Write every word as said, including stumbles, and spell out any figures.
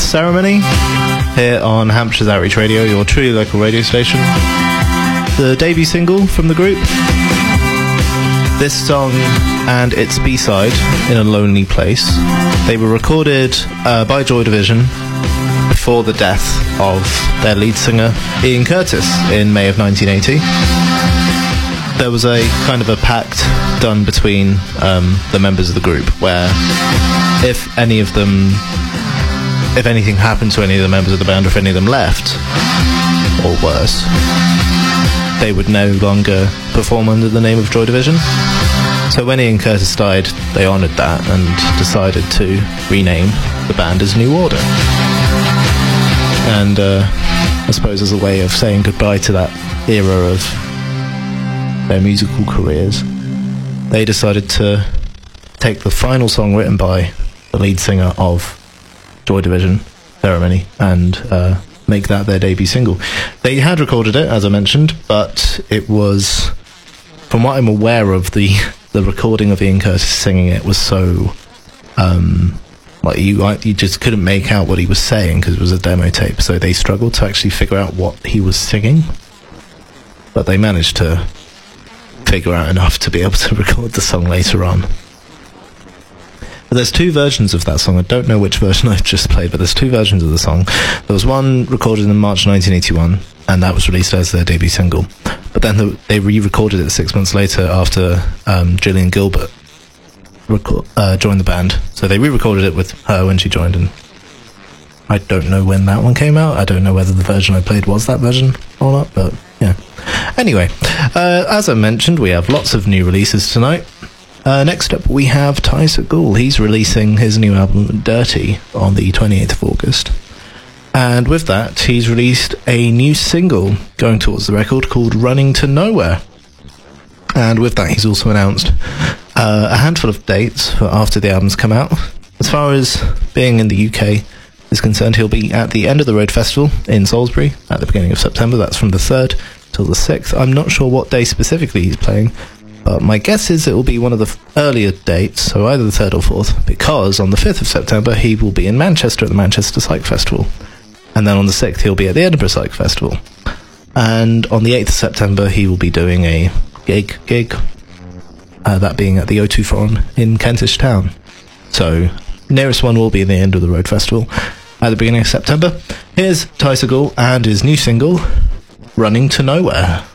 Ceremony here on Hampshire's Outreach Radio, your truly local radio station. The debut single from the group. This song and its B-side, In a Lonely Place, they were recorded uh, by Joy Division before the death of their lead singer Ian Curtis in May of nineteen eighty. There was a kind of a pact done between um, the members of the group where if any of them, if anything happened to any of the members of the band, or if any of them left, or worse, they would no longer perform under the name of Joy Division. So when Ian Curtis died, they honoured that and decided to rename the band as New Order. And uh, I suppose as a way of saying goodbye to that era of their musical careers, they decided to take the final song written by the lead singer of Joy Division, Ceremony, and uh, make that their debut single. They had recorded it, as I mentioned, but it was, from what I'm aware of, the the recording of Ian Curtis singing it was so um, like you you just couldn't make out what he was saying because it was a demo tape, so they struggled to actually figure out what he was singing, but they managed to figure out enough to be able to record the song later on. But there's two versions of that song. I don't know which version I've just played, but there's two versions of the song. There was one recorded in March nineteen eighty-one, and that was released as their debut single. But then the, they re-recorded it six months later after um, Gillian Gilbert reco- uh, joined the band. So they re-recorded it with her when she joined, and I don't know when that one came out. I don't know whether the version I played was that version or not, but yeah. Anyway, uh, as I mentioned, we have lots of new releases tonight. Uh, next up, we have Ty Segall. He's releasing his new album, Dirty, on the twenty-eighth of August. And with that, he's released a new single going towards the record called Running to Nowhere. And with that, he's also announced uh, a handful of dates for after the album's come out. As far as being in the U K is concerned, he'll be at the End of the Road Festival in Salisbury at the beginning of September. That's from the third till the sixth. I'm not sure what day specifically he's playing, but my guess is it will be one of the f- earlier dates, so either the third or fourth, because on the fifth of September he will be in Manchester at the Manchester Psych Festival, and then on the sixth he'll be at the Edinburgh Psych Festival, and on the eighth of September he will be doing a gig, gig uh, that being at the O two Forum in Kentish Town. So nearest one will be the End of the Road Festival at the beginning of September. Here's Ty Segall and his new single, Running to Nowhere.